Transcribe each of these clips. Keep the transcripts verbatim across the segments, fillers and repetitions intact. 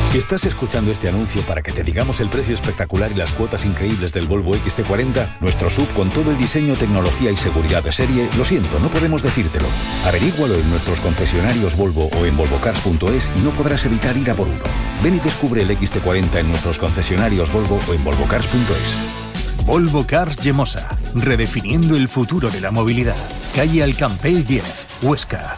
Si estás escuchando este anuncio para que te digamos el precio espectacular y las cuotas increíbles del Volvo X C cuarenta, nuestro S U V con todo el diseño, tecnología y seguridad de serie, lo siento, no podemos decírtelo. Averígualo en nuestros concesionarios Volvo o en volvo cars punto es y no podrás evitar ir a por uno. Ven y descubre el X C cuarenta en nuestros concesionarios Volvo o en volvo cars punto es. Volvo Cars Llemosa, redefiniendo el futuro de la movilidad. Calle Alcampell diez, Huesca.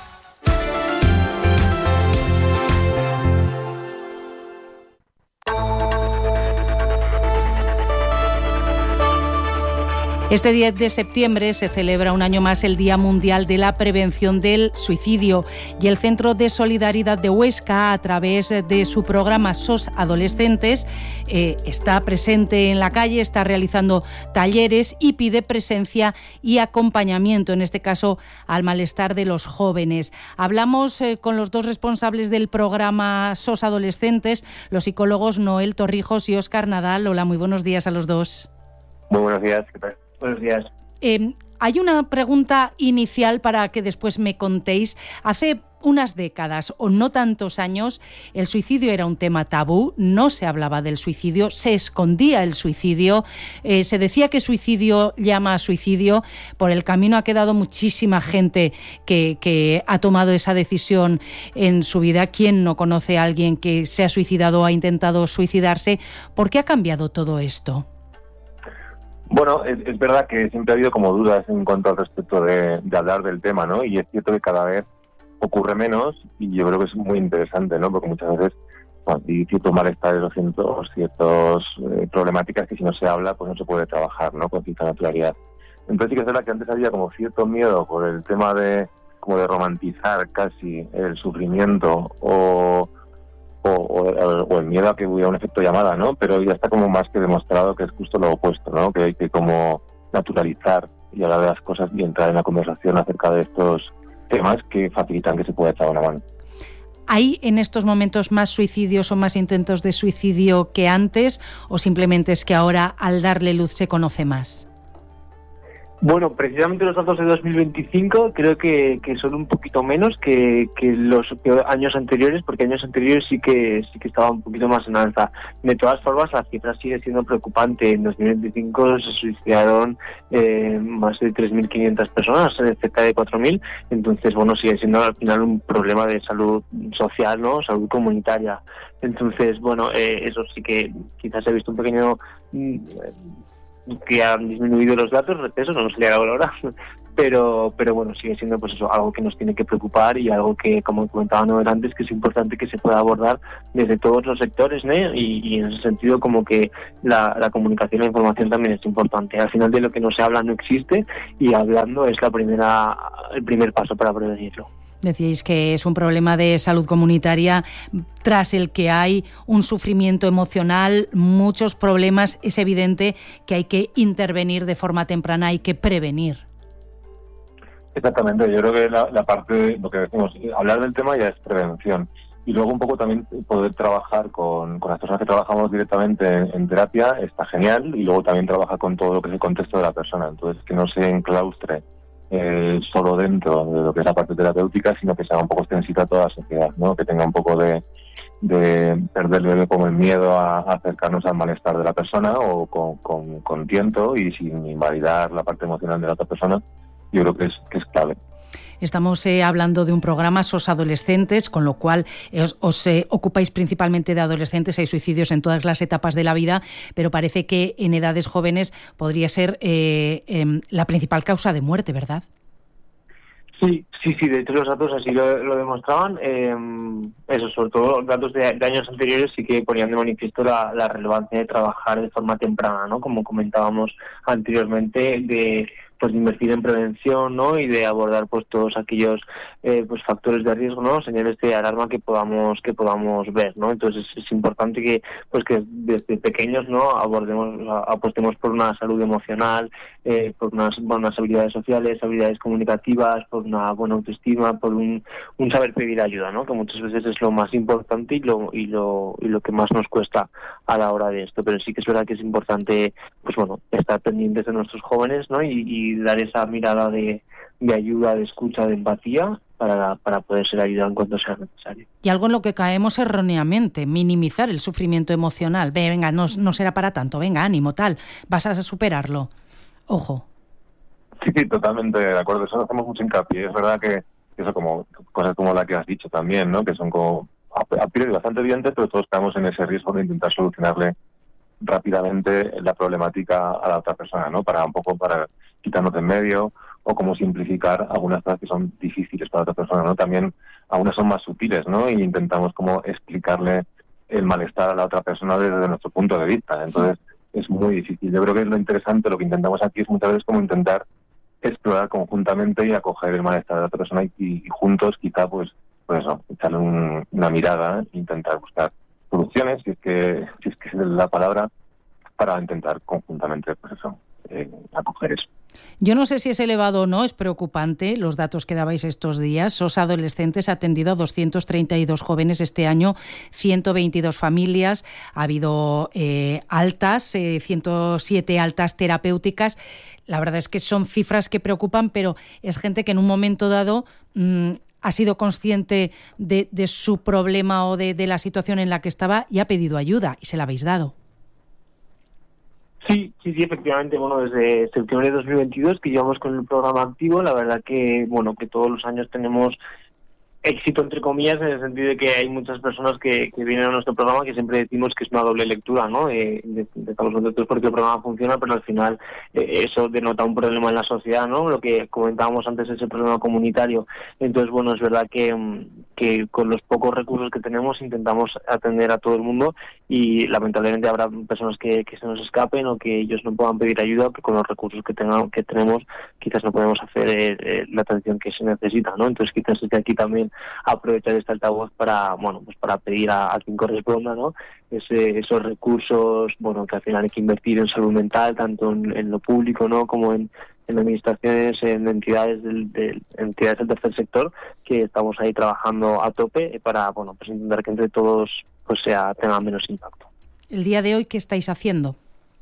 Este diez de septiembre se celebra un año más el Día Mundial de la Prevención del Suicidio y el Centro de Solidaridad de Huesca, a través de su programa S O S Adolescentes, eh, está presente en la calle, está realizando talleres y pide presencia y acompañamiento, en este caso al malestar de los jóvenes. Hablamos eh, con los dos responsables del programa S O S Adolescentes, los psicólogos Noel Torrijos y Óscar Nadal. Hola, muy buenos días a los dos. Muy buenos días, ¿qué tal? Buenos días. Eh, hay una pregunta inicial para que después me contéis. Hace unas décadas o no tantos años, el suicidio era un tema tabú, no se hablaba del suicidio, se escondía el suicidio, eh, se decía que suicidio llama a suicidio. Por el camino ha quedado muchísima gente que, que ha tomado esa decisión en su vida. ¿Quién no conoce a alguien que se ha suicidado o ha intentado suicidarse? ¿Por qué ha cambiado todo esto? Bueno, es, es verdad que siempre ha habido como dudas en cuanto al respecto de, de hablar del tema, ¿no? Y es cierto que cada vez ocurre menos y yo creo que es muy interesante, ¿no? Porque muchas veces bueno, hay ciertos malestares o ciertos, ciertos eh, problemáticas que si no se habla, pues no se puede trabajar, ¿no? Con cierta naturalidad. Entonces sí que es verdad que antes había como cierto miedo por el tema de como de romantizar casi el sufrimiento o... O, o, o el miedo a que hubiera un efecto llamada, ¿no? Pero ya está como más que demostrado que es justo lo opuesto, ¿no? Que hay que como naturalizar y hablar de las cosas y entrar en la conversación acerca de estos temas que facilitan que se pueda echar una mano. ¿Hay en estos momentos más suicidios o más intentos de suicidio que antes, o simplemente es que ahora al darle luz se conoce más? Bueno, precisamente los datos de dos mil veinticinco creo que, que son un poquito menos que, que los años anteriores, porque años anteriores sí que sí que estaba un poquito más en alza. De todas formas, la cifra sigue siendo preocupante. En dos mil veinticinco se suicidaron eh, más de tres mil quinientas personas, eh, cerca de cuatro mil. Entonces, bueno, sigue siendo al final un problema de salud social, ¿no? Salud comunitaria. Entonces, bueno, eh, eso sí que quizás se ha visto un pequeño... Mm, que han disminuido los datos, eso no nos llega ahora, pero pero bueno, sigue siendo pues eso, algo que nos tiene que preocupar y algo que, como comentaba Noel antes, que es importante que se pueda abordar desde todos los sectores, ¿no? y, y en ese sentido como que la, la comunicación y la información también es importante. Al final de lo que no se habla no existe y hablando es la primera el primer paso para prevenirlo. Decíais que es un problema de salud comunitaria tras el que hay un sufrimiento emocional, muchos problemas. Es evidente que hay que intervenir de forma temprana, hay que prevenir. Exactamente, yo creo que la, la parte de lo que decimos, hablar del tema ya es prevención. Y luego un poco también poder trabajar con, con las personas que trabajamos directamente en, en terapia está genial, y luego también trabajar con todo lo que es el contexto de la persona. Entonces, que no se enclaustre Eh, solo dentro de lo que es la parte terapéutica, sino que sea un poco extensita a toda la sociedad, ¿no? Que tenga un poco de, de perderle como el miedo a, a acercarnos al malestar de la persona o con, con, con tiento y sin invalidar la parte emocional de la otra persona. Yo creo que es, que es clave. Estamos eh, hablando de un programa S O S Adolescentes, con lo cual eh, os, os eh, ocupáis principalmente de adolescentes. Hay suicidios en todas las etapas de la vida, pero parece que en edades jóvenes podría ser eh, eh, la principal causa de muerte, ¿verdad? Sí, sí, sí, de hecho los datos así lo, lo demostraban. Eh, eso, sobre todo los datos de, de años anteriores sí que ponían de manifiesto la, la relevancia de trabajar de forma temprana, ¿no? Como comentábamos anteriormente, de pues de invertir en prevención, ¿no? Y de abordar pues todos aquellos eh, pues factores de riesgo, ¿no? Señales de alarma que podamos que podamos ver, ¿no? Entonces es, es importante que pues que desde pequeños, ¿no? Abordemos, apostemos por una salud emocional, eh, por unas buenas habilidades sociales, habilidades comunicativas, por una buena autoestima, por un, un saber pedir ayuda, ¿no? Que muchas veces es lo más importante y lo y lo y lo que más nos cuesta a la hora de esto. Pero sí que es verdad que es importante, pues bueno, estar pendientes de nuestros jóvenes, ¿no? Y, y dar esa mirada de, de ayuda, de escucha, de empatía para, para poder ser ayudado en cuanto sea necesario. Y algo en lo que caemos erróneamente, minimizar el sufrimiento emocional. Venga, no, no será para tanto, venga, ánimo, tal, vas a superarlo. Ojo. Sí, sí, totalmente de acuerdo. Eso hacemos mucho hincapié. Es verdad que eso, como cosas como la que has dicho también, ¿no? Que son como a priori bastante evidentes, pero todos estamos en ese riesgo de intentar solucionarle rápidamente la problemática a la otra persona, ¿no? Para un poco para quitarnos de en medio, o como simplificar algunas cosas que son difíciles para otra persona, ¿no? También algunas son más sutiles, ¿no? Y intentamos como explicarle el malestar a la otra persona desde nuestro punto de vista. Entonces es muy difícil. Yo creo que es lo interesante, lo que intentamos aquí es muchas veces como intentar explorar conjuntamente y acoger el malestar de la otra persona y, y juntos quizá pues pues eso, echarle un, una mirada e intentar buscar soluciones, si es que si es que es la palabra, para intentar conjuntamente pues eso, eh, acoger eso. Yo no sé si es elevado o no, es preocupante los datos que dabais estos días. S O S Adolescentes ha atendido a doscientos treinta y dos jóvenes este año, ciento veintidós familias, ha habido eh, altas, eh, ciento siete altas terapéuticas. La verdad es que son cifras que preocupan, pero es gente que en un momento dado mmm, ha sido consciente de, de su problema o de, de la situación en la que estaba y ha pedido ayuda, y se la habéis dado. Sí, sí, sí, efectivamente. Bueno, desde septiembre de dos mil veintidós que llevamos con el programa activo, la verdad que, bueno, que todos los años tenemos éxito, entre comillas, en el sentido de que hay muchas personas que, que vienen a nuestro programa que siempre decimos que es una doble lectura, ¿no? Eh, de, de, estamos contentos porque el programa funciona, pero al final eh, eso denota un problema en la sociedad, ¿no? Lo que comentábamos antes, ese problema comunitario. Entonces, bueno, es verdad que, que con los pocos recursos que tenemos intentamos atender a todo el mundo y lamentablemente habrá personas que, que se nos escapen o que ellos no puedan pedir ayuda o que con los recursos que, tengamos, que tenemos quizás no podemos hacer eh, eh, la atención que se necesita, ¿no? Entonces, quizás desde aquí también aprovechar este altavoz para, bueno, pues para pedir a, a quien corresponda, ¿no? Ese, esos recursos, bueno, que al final hay que invertir en salud mental, tanto en, en lo público, ¿no? Como en, en administraciones, en entidades del, del entidades del tercer sector, que estamos ahí trabajando a tope para, bueno, pues intentar que entre todos pues sea tenga menos impacto. El día de hoy, ¿qué estáis haciendo?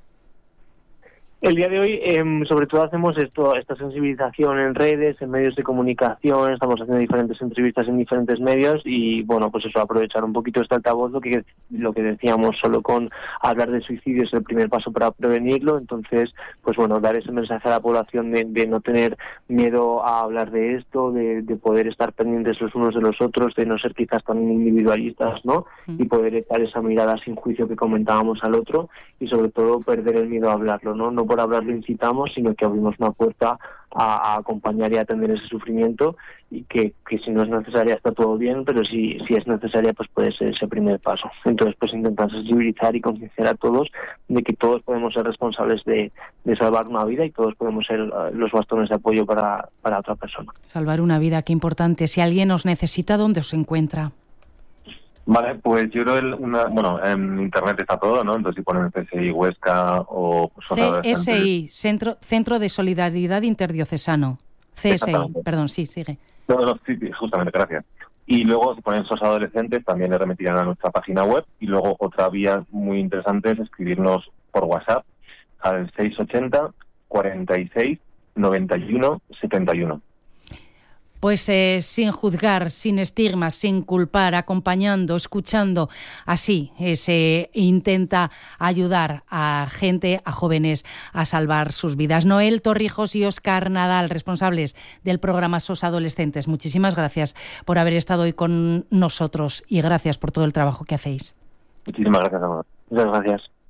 El día de hoy, eh, sobre todo, hacemos esto, esta sensibilización en redes, en medios de comunicación, estamos haciendo diferentes entrevistas en diferentes medios y, bueno, pues eso, aprovechar un poquito este altavoz, lo que lo que decíamos, solo con hablar de suicidio es el primer paso para prevenirlo, entonces, pues bueno, dar ese mensaje a la población de, de no tener miedo a hablar de esto, de, de poder estar pendientes los unos de los otros, de no ser quizás tan individualistas, ¿no? Mm. Y poder echar esa mirada sin juicio que comentábamos al otro y, sobre todo, perder el miedo a hablarlo, ¿no? No por hablarlo incitamos, sino que abrimos una puerta a, a acompañar y a atender ese sufrimiento y que, que si no es necesaria está todo bien, pero si, si es necesaria pues puede ser ese primer paso. Entonces pues intentar sensibilizar y concienciar a todos de que todos podemos ser responsables de, de salvar una vida y todos podemos ser uh, los bastones de apoyo para, para otra persona. Salvar una vida, qué importante. Si alguien os necesita, ¿dónde os encuentra? Vale, pues yo creo que una, bueno, en internet está todo, ¿no? Entonces si ponen C S I Huesca o... C S I, Centro, Centro de Solidaridad Interdiocesano. C S I, perdón, sí, sigue. No, no, sí, justamente, gracias. Y luego si ponen S O S Adolescentes también le remitirán a nuestra página web y luego otra vía muy interesante es escribirnos por WhatsApp al seis ochenta, cuarenta y seis, noventa y uno, setenta y uno. Pues eh, sin juzgar, sin estigmas, sin culpar, acompañando, escuchando, así eh, se intenta ayudar a gente, a jóvenes, a salvar sus vidas. Noel Torrijos y Óscar Nadal, responsables del programa S O S Adolescentes, muchísimas gracias por haber estado hoy con nosotros y gracias por todo el trabajo que hacéis. Muchísimas gracias, amor. Muchas gracias.